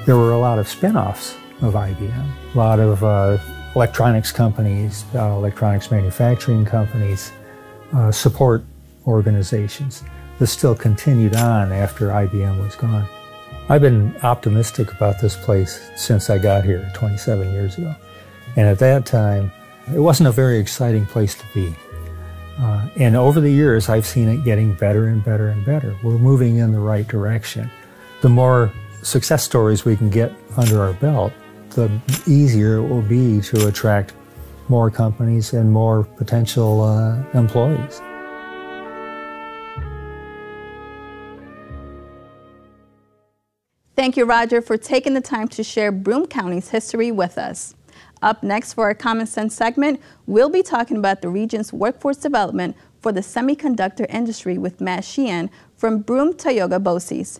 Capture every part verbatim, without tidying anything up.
there were a lot of spin-offs of I B M, a lot of uh, electronics companies, uh, electronics manufacturing companies, uh, support organizations that still continued on after I B M was gone. I've been optimistic about this place since I got here twenty-seven years ago. And at that time, it wasn't a very exciting place to be. Uh, and over the years, I've seen it getting better and better and better. We're moving in the right direction. The more success stories we can get under our belt, the easier it will be to attract more companies and more potential uh, employees. Thank you, Roger, for taking the time to share Broome County's history with us. Up next for our Common Sense segment, we'll be talking about the region's workforce development for the semiconductor industry with Matt Sheehan from Broome Tioga BOCES.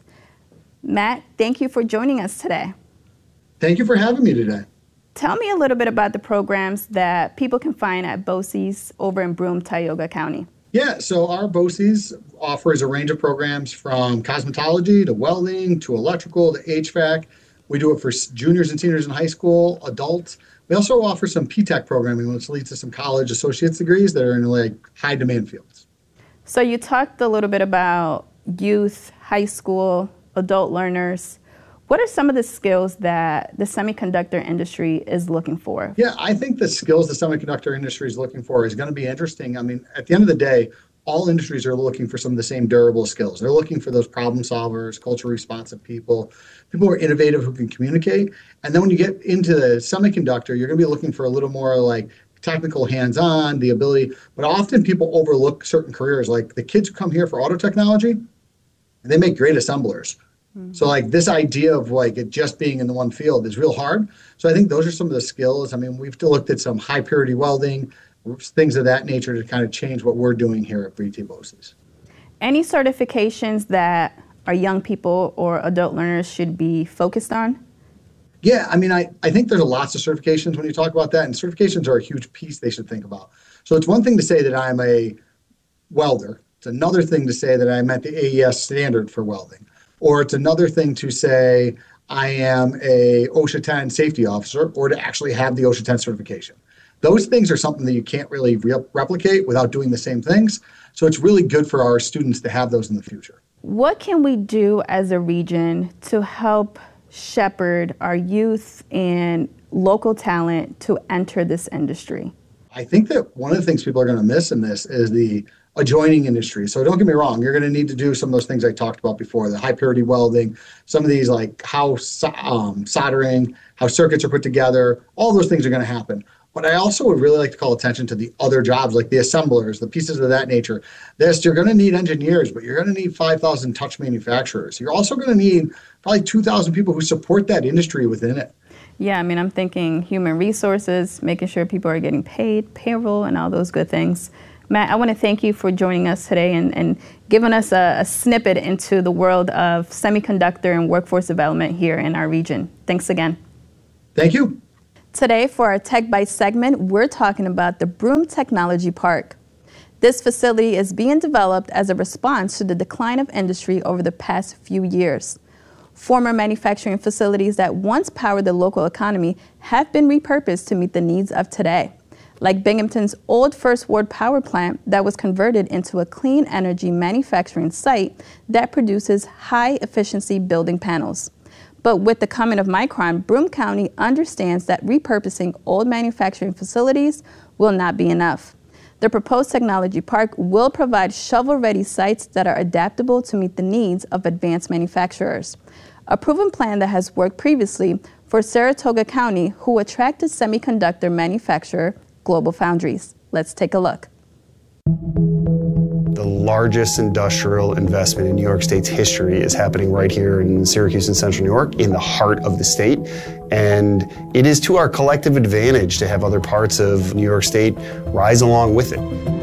Matt, thank you for joining us today. Thank you for having me today. Tell me a little bit about the programs that people can find at BOCES over in Broome Tioga County. Yeah, so our BOCES offers a range of programs from cosmetology to welding to electrical to H V A C. We do it for juniors and seniors in high school, adults. We also offer some P TECH programming, which leads to some college associate's degrees that are in like high demand fields. So you talked a little bit about youth, high school, adult learners. What are some of the skills that the semiconductor industry is looking for? Yeah, I think the skills the semiconductor industry is looking for is going to be interesting. I mean, at the end of the day, all industries are looking for some of the same durable skills. They're looking for those problem solvers, culturally responsive people, people who are innovative, who can communicate. And then when you get into the semiconductor, you're going to be looking for a little more like technical hands-on, the ability. But often people overlook certain careers, like the kids who come here for auto technology, they make great assemblers. Mm-hmm. So like this idea of like it just being in the one field is real hard. So I think those are some of the skills. I mean, we've looked at some high purity welding, things of that nature to kind of change what we're doing here at B T BOCES. Any certifications that our young people or adult learners should be focused on? Yeah, I mean, I, I think there's lots of certifications when you talk about that, and certifications are a huge piece they should think about. So it's one thing to say that I'm a welder. It's another thing to say that I met the A E S standard for welding. Or it's another thing to say I am a OSHA ten safety officer, or to actually have the OSHA ten certification. Those things are something that you can't really re- replicate without doing the same things. So it's really good for our students to have those in the future. What can we do as a region to help shepherd our youth and local talent to enter this industry? I think that one of the things people are going to miss in this is the adjoining industry. So don't get me wrong, you're going to need to do some of those things I talked about before, the high purity welding, some of these like how um, soldering, how circuits are put together, all those things are going to happen. But I also would really like to call attention to the other jobs, like the assemblers, the pieces of that nature. This, you're going to need engineers, but you're going to need five thousand touch manufacturers. You're also going to need probably two thousand people who support that industry within it. Yeah, I mean, I'm thinking human resources, making sure people are getting paid, payroll, and all those good things. Matt, I want to thank you for joining us today and, and giving us a, a snippet into the world of semiconductor and workforce development here in our region. Thanks again. Thank you. Today, for our Tech Bites segment, we're talking about the Broome Technology Park. This facility is being developed as a response to the decline of industry over the past few years. Former manufacturing facilities that once powered the local economy have been repurposed to meet the needs of today, like Binghamton's old First Ward power plant that was converted into a clean energy manufacturing site that produces high-efficiency building panels. But with the coming of Micron, Broome County understands that repurposing old manufacturing facilities will not be enough. The proposed technology park will provide shovel-ready sites that are adaptable to meet the needs of advanced manufacturers, a proven plan that has worked previously for Saratoga County, who attracted semiconductor manufacturer GlobalFoundries. Let's take a look. The largest industrial investment in New York State's history is happening right here in Syracuse and Central New York, in the heart of the state. And it is to our collective advantage to have other parts of New York State rise along with it.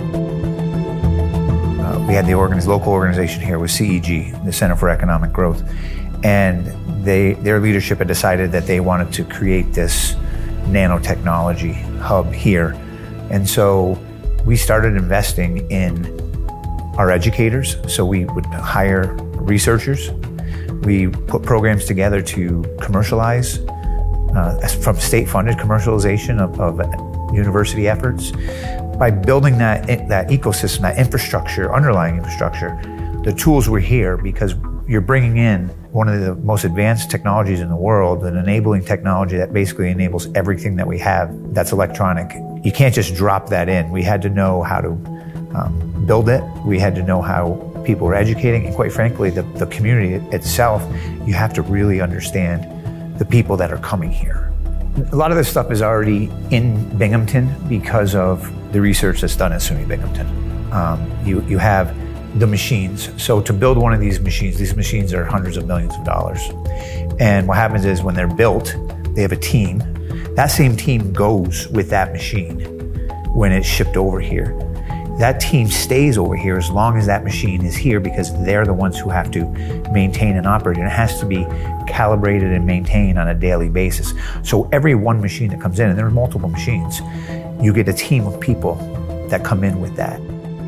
Uh, we had the organiz- local organization here with C E G, the Center for Economic Growth, and they their leadership had decided that they wanted to create this nanotechnology hub here. And so we started investing in our educators. So we would hire researchers. We put programs together to commercialize, uh, from state-funded commercialization of, of university efforts. By building that, that ecosystem, that infrastructure, underlying infrastructure, the tools were here because you're bringing in one of the most advanced technologies in the world, an enabling technology that basically enables everything that we have that's electronic. You can't just drop that in. We had to know how to um, build it. We had to know how people were educating, and quite frankly, the, the community itself, you have to really understand the people that are coming here. A lot of this stuff is already in Binghamton because of the research that's done at SUNY Binghamton. Um, you, you have the machines. So to build one of these machines, these machines are hundreds of millions of dollars. And what happens is when they're built, they have a team. That same team goes with that machine when it's shipped over here. That team stays over here as long as that machine is here because they're the ones who have to maintain and operate. And it has to be calibrated and maintained on a daily basis. So every one machine that comes in, and there are multiple machines, you get a team of people that come in with that.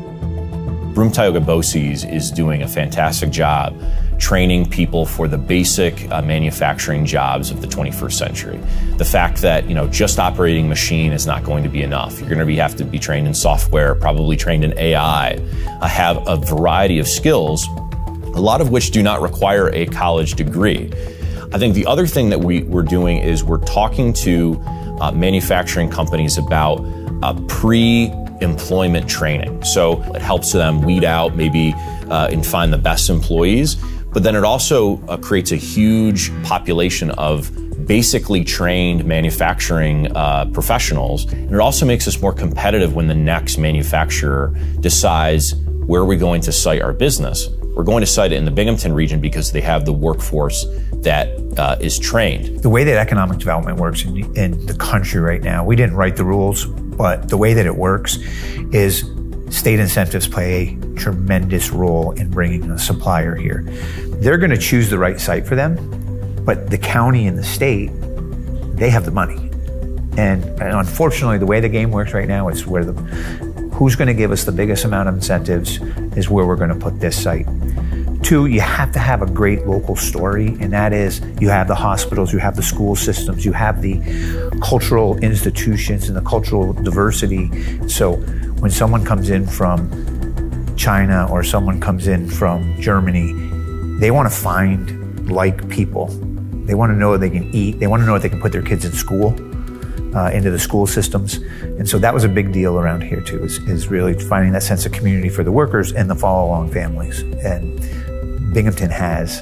Broome Tioga BOCES is doing a fantastic job training people for the basic uh, manufacturing jobs of the twenty-first century. The fact that, you know, just operating machine is not going to be enough. You're going to be, have to be trained in software, probably trained in A I, uh, have a variety of skills, a lot of which do not require a college degree. I think the other thing that we, we're doing is we're talking to uh, manufacturing companies about uh, pre employment training. So it helps them weed out maybe uh, and find the best employees, but then it also uh, creates a huge population of basically trained manufacturing uh, professionals. And it also makes us more competitive when the next manufacturer decides where are we going to site our business. We're going to site it in the Binghamton region because they have the workforce that uh, is trained. The way that economic development works in, in the country right now, we didn't write the rules, but the way that it works is state incentives play a tremendous role in bringing a supplier here. They're going to choose the right site for them, but the county and the state, they have the money. And, and unfortunately, the way the game works right now is where the who's going to give us the biggest amount of incentives is where we're going to put this site. Two, you have to have a great local story, and that is you have the hospitals, you have the school systems, you have the cultural institutions and the cultural diversity. So when someone comes in from China or someone comes in from Germany, they want to find like people. They want to know they can eat. They want to know that they can put their kids in school, uh, into the school systems. And so that was a big deal around here too, is, is really finding that sense of community for the workers and the follow-along families. And Binghamton has,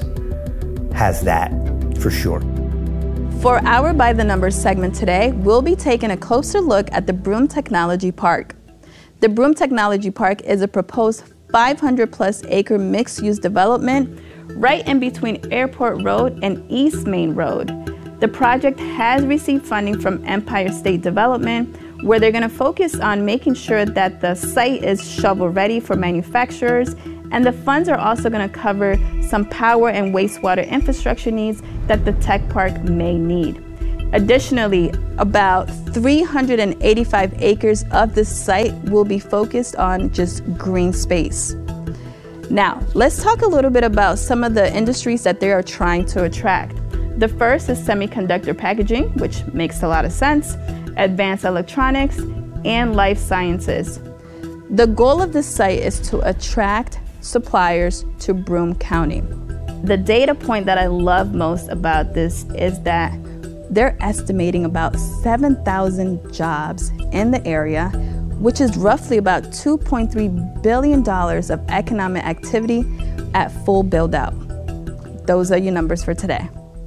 has that for sure. For our By the Numbers segment today, we'll be taking a closer look at the Broome Technology Park. The Broome Technology Park is a proposed five hundred plus acre mixed-use development right in between Airport Road and East Main Road. The project has received funding from Empire State Development, where they're going to focus on making sure that the site is shovel-ready for manufacturers, and the funds are also going to cover some power and wastewater infrastructure needs that the tech park may need. Additionally, about three hundred eighty-five acres of the site will be focused on just green space. Now, let's talk a little bit about some of the industries that they are trying to attract. The first is semiconductor packaging, which makes a lot of sense, advanced electronics, and life sciences. The goal of this site is to attract suppliers to Broome County. The data point that I love most about this is that they're estimating about seven thousand jobs in the area, which is roughly about two point three billion dollars of economic activity at full build-out. Those are your numbers for today.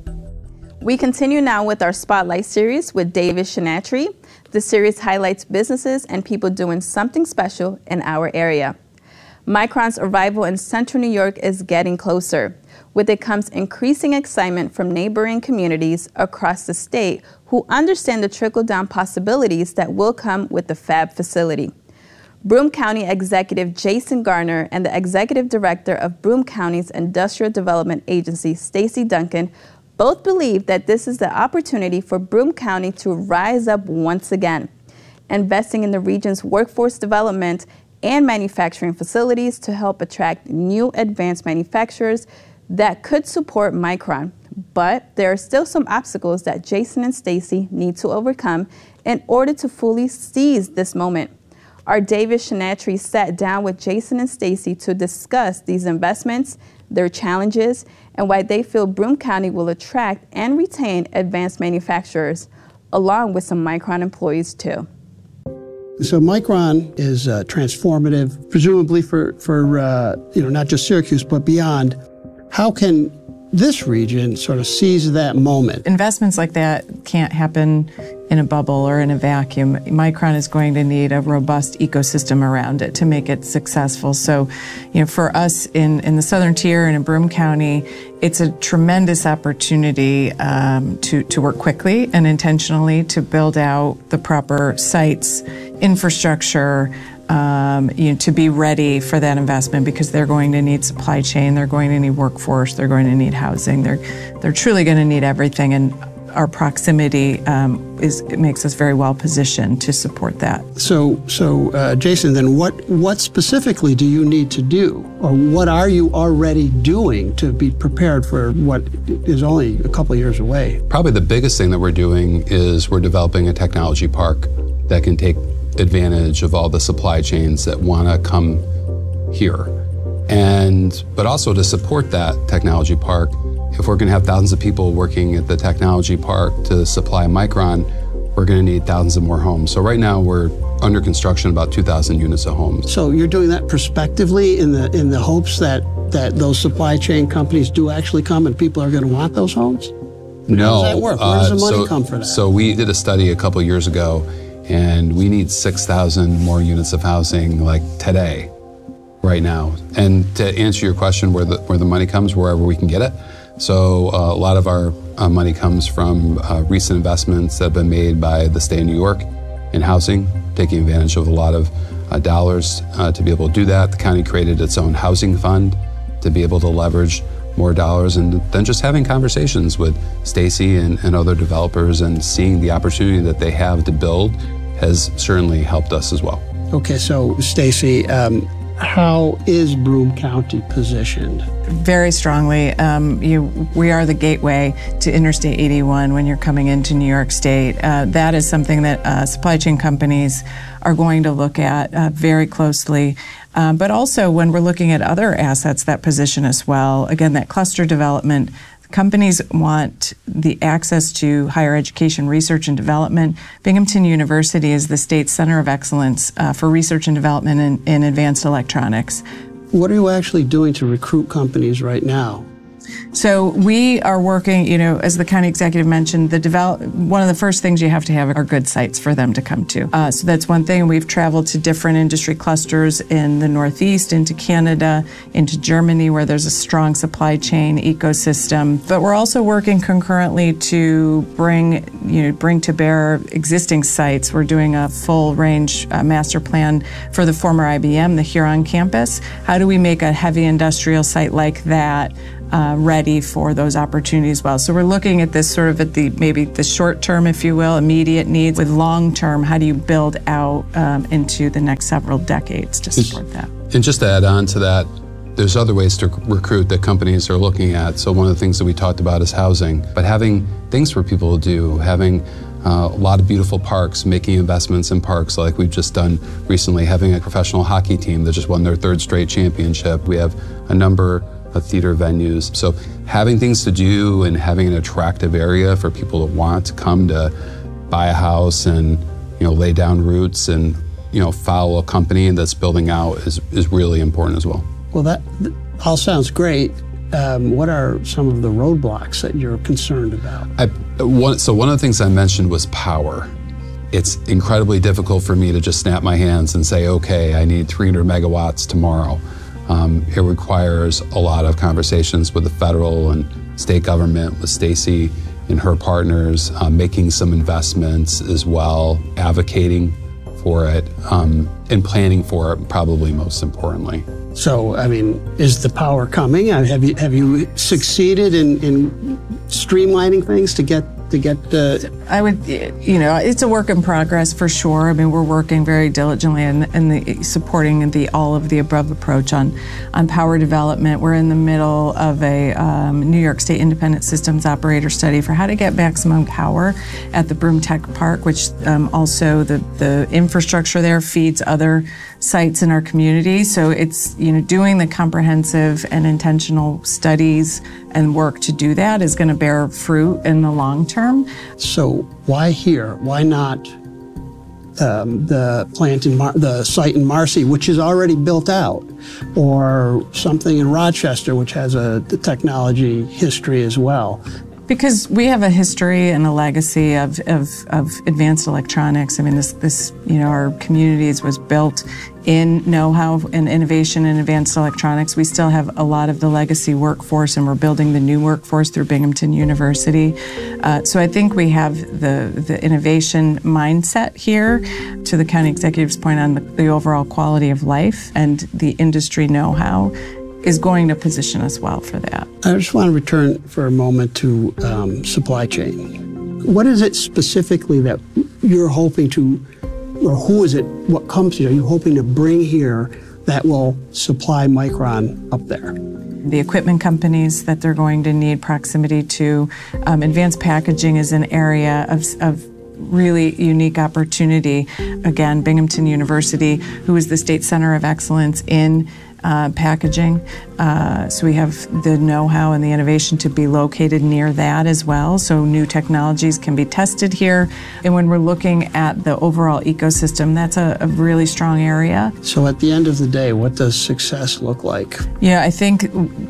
We continue now with our Spotlight series with David Shinatri. The series highlights businesses and people doing something special in our area. Micron's arrival in Central New York is getting closer. With it comes increasing excitement from neighboring communities across the state who understand the trickle-down possibilities that will come with the fab facility. Broome County Executive Jason Garner and the Executive Director of Broome County's Industrial Development Agency, Stacy Duncan, both believe that this is the opportunity for Broome County to rise up once again, investing in the region's workforce development and manufacturing facilities to help attract new advanced manufacturers, that could support Micron. But there are still some obstacles that Jason and Stacy need to overcome in order to fully seize this moment. Our David Shanatry sat down with Jason and Stacy to discuss these investments, their challenges, and why they feel Broome County will attract and retain advanced manufacturers, along with some Micron employees too. So Micron is uh, transformative, presumably for, for uh, you know, not just Syracuse, but beyond. How can this region sort of seize that moment? Investments like that can't happen in a bubble or in a vacuum. Micron is going to need a robust ecosystem around it to make it successful. So, you know, for us in, in the Southern Tier and in Broome County, it's a tremendous opportunity um, to, to work quickly and intentionally to build out the proper sites, infrastructure, Um, you know, to be ready for that investment, because they're going to need supply chain, they're going to need workforce, they're going to need housing, they're they're truly going to need everything, and our proximity um, is it makes us very well positioned to support that. So, so uh, Jason, then what what specifically do you need to do, or what are you already doing to be prepared for what is only a couple of years away? Probably the biggest thing that we're doing is we're developing a technology park that can take advantage of all the supply chains that want to come here. And, but also to support that technology park, if we're going to have thousands of people working at the technology park to supply Micron, we're going to need thousands of more homes. So right now we're under construction about two thousand units of homes. So you're doing that prospectively in the in the hopes that, that those supply chain companies do actually come and people are going to want those homes? No. How does that work? Where does the money uh, so, come for that? So we did a study a couple of years ago, and we need six thousand more units of housing like today, right now. And to answer your question, where the where the money comes, wherever we can get it. So uh, a lot of our uh, money comes from uh, recent investments that have been made by the state of New York in housing, taking advantage of a lot of uh, dollars uh, to be able to do that. The county created its own housing fund to be able to leverage more dollars, and then just having conversations with Stacy and, and other developers and seeing the opportunity that they have to build has certainly helped us as well. Okay, so Stacy, um, how is Broome County positioned? Very strongly. Um, you, we are the gateway to Interstate eighty-one when you're coming into New York State. Uh, that is something that uh, supply chain companies are going to look at uh, very closely. Um, but also when we're looking at other assets that position us well, again, that cluster development, companies want the access to higher education research and development. Binghamton University is the state's center of excellence uh, for research and development in, in advanced electronics. What are you actually doing to recruit companies right now? So we are working, you know, as the county executive mentioned, the develop, one of the first things you have to have are good sites for them to come to. Uh, so that's one thing. We've traveled to different industry clusters in the Northeast, into Canada, into Germany, where there's a strong supply chain ecosystem. But we're also working concurrently to bring, you know, bring to bear existing sites. We're doing a full range uh, master plan for the former I B M, the Huron campus. How do we make a heavy industrial site like that Uh, ready for those opportunities as well? So we're looking at this sort of at the maybe the short term, if you will, immediate needs, with long term, how do you build out um, into the next several decades to support that? And just to add on to that, there's other ways to recruit that companies are looking at. So one of the things that we talked about is housing, but having things for people to do, having uh, a lot of beautiful parks, making investments in parks like we've just done recently, having a professional hockey team that just won their third straight championship. We have a number of theater venues. So having things to do and having an attractive area for people to want to come to buy a house and, you know, lay down roots and, you know, follow a company that's building out is, is really important as well. Well, that, that all sounds great. Um, what are some of the roadblocks that you're concerned about? I, one, so one of the things I mentioned was power. It's incredibly difficult for me to just snap my hands and say, okay, I need three hundred megawatts tomorrow. Um, it requires a lot of conversations with the federal and state government, with Stacy and her partners, uh, making some investments as well, advocating for it, um, and planning for it, probably most importantly. So, I mean, is the power coming? Have you have you succeeded in, in streamlining things to get to get the... I would, you know, it's a work in progress for sure. I mean, we're working very diligently in, in the supporting the all of the above approach on, on power development. We're in the middle of a um, New York State Independent Systems Operator study for how to get maximum power at the Broome Tech Park, which um, also the, the infrastructure there feeds other sites in our community. So it's, you know, doing the comprehensive and intentional studies and work to do that is going to bear fruit in the long term. So why here? Why not um, the plant in Mar the site in Marcy, which is already built out, or something in Rochester, which has a the technology history as well? Because we have a history and a legacy of, of, of advanced electronics. I mean, this, this, you know, our communities was built in know-how and innovation in advanced electronics. We still have a lot of the legacy workforce, and we're building the new workforce through Binghamton University. Uh, so I think we have the, the innovation mindset here, to the county executive's point on the, the overall quality of life, and the industry know-how is going to position us well for that. I just want to return for a moment to um, supply chain. What is it specifically that you're hoping to, or who is it, what companies are you hoping to bring here that will supply Micron up there? The equipment companies that they're going to need proximity to. Um, advanced packaging is an area of, of really unique opportunity. Again, Binghamton University, who is the State Center of Excellence in Uh, packaging. Uh, so we have the know-how and the innovation to be located near that as well. So new technologies can be tested here. And when we're looking at the overall ecosystem, that's a, a really strong area. So at the end of the day, what does success look like? Yeah, I think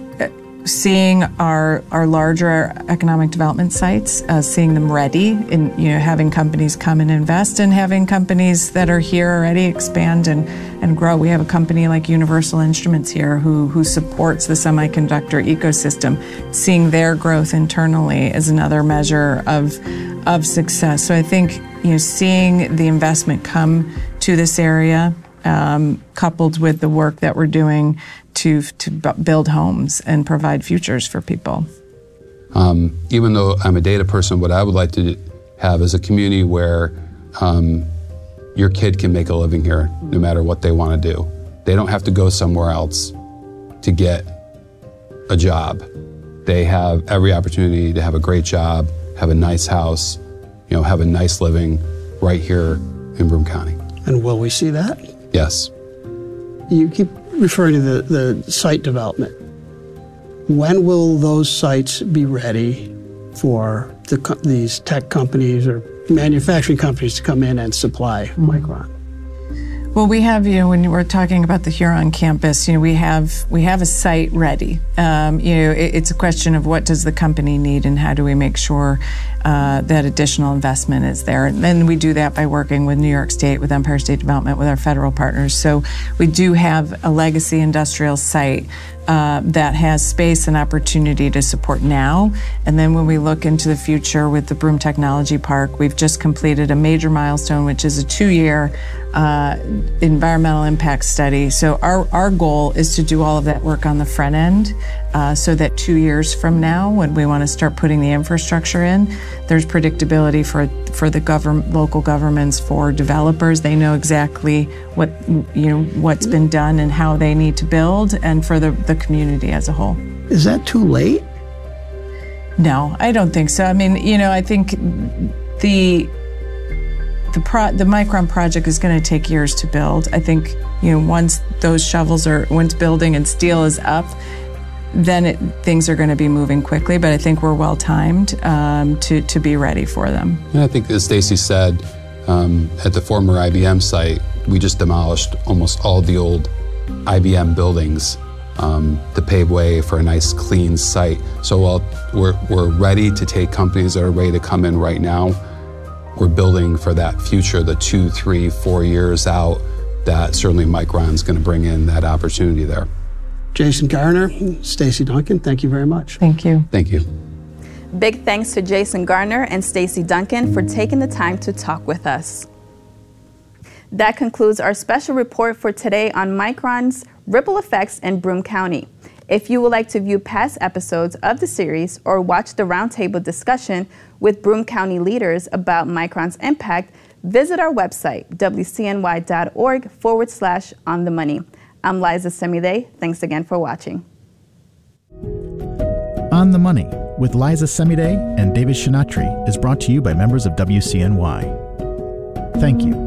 seeing our our larger economic development sites, uh, seeing them ready, and you know, having companies come and invest, and having companies that are here already expand and, and grow. We have a company like Universal Instruments here who who supports the semiconductor ecosystem. Seeing their growth internally is another measure of of success. So I think, you know, seeing the investment come to this area, um, coupled with the work that we're doing to to build homes and provide futures for people. Um, even though I'm a data person, what I would like to have is a community where um, your kid can make a living here no matter what they want to do. They don't have to go somewhere else to get a job. They have every opportunity to have a great job, have a nice house, you know, have a nice living right here in Broome County. And will we see that? Yes. You keep referring to the, the site development. When will those sites be ready for the, these tech companies or manufacturing companies to come in and supply mm-hmm. Micron? Well, we have, you know, when we're talking about the Huron campus, you know, we have we have a site ready. Um, you know, it, it's a question of what does the company need and how do we make sure uh, that additional investment is there. And then we do that by working with New York State, with Empire State Development, with our federal partners. So we do have a legacy industrial site Uh, that has space and opportunity to support now. And then when we look into the future with the Broome Technology Park, we've just completed a major milestone, which is a two-year uh, environmental impact study. So our, our goal is to do all of that work on the front end uh, so that two years from now, when we want to start putting the infrastructure in, there's predictability for, for the government, local governments, for developers. They know exactly what, you know, what's been done and how they need to build, and for the, the community as a whole. Is that too late? No, I don't think so. I mean, you know, I think the the pro, the Micron project is going to take years to build. I think, you know, once those shovels are, once building and steel is up, then it, things are going to be moving quickly. But I think we're well timed um, to to be ready for them. And I think, as Stacy said, um, at the former I B M site, we just demolished almost all the old I B M buildings um, to pave way for a nice, clean site. So while we're, we're ready to take companies that are ready to come in right now, we're building for that future, the two, three, four years out, that certainly Micron's going to bring in that opportunity there. Jason Garner, Stacy Duncan, thank you very much. Thank you. Thank you. Big thanks to Jason Garner and Stacy Duncan for taking the time to talk with us. That concludes our special report for today on Micron's ripple effects in Broome County. If you would like to view past episodes of the series or watch the roundtable discussion with Broome County leaders about Micron's impact, visit our website, w c n y dot org forward slash on the money. I'm Liza Semide. Thanks again for watching. On the Money with Liza Semide and David Shinatri is brought to you by members of W C N Y. Thank you.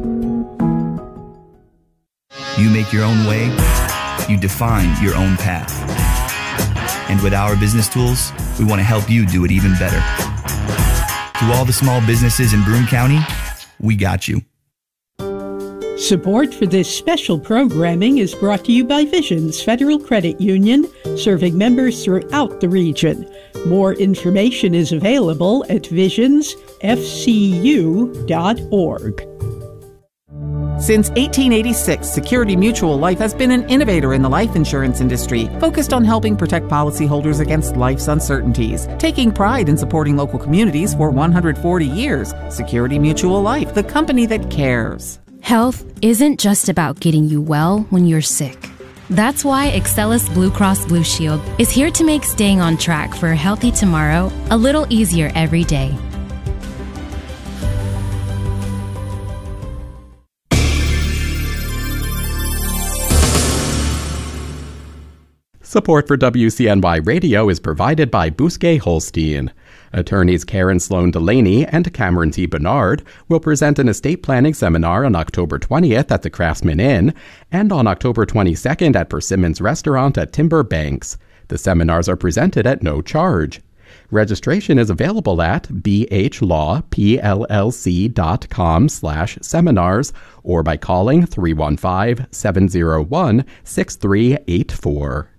You make your own way, you define your own path. And with our business tools, we want to help you do it even better. To all the small businesses in Broome County, we got you. Support for this special programming is brought to you by Visions Federal Credit Union, serving members throughout the region. More information is available at visions f c u dot org. Since eighteen eighty-six, Security Mutual Life has been an innovator in the life insurance industry, focused on helping protect policyholders against life's uncertainties. Taking pride in supporting local communities for one hundred forty years, Security Mutual Life, the company that cares. Health isn't just about getting you well when you're sick. That's why Excellus Blue Cross Blue Shield is here to make staying on track for a healthy tomorrow a little easier every day. Support for W C N Y Radio is provided by Bousquet Holstein. Attorneys Karen Sloan Delaney and Cameron T. Bernard will present an estate planning seminar on October twentieth at the Craftsman Inn and on October twenty-second at Persimmons Restaurant at Timber Banks. The seminars are presented at no charge. Registration is available at bhlawpllc.com slash seminars or by calling three one five, seven zero one, six three eight four.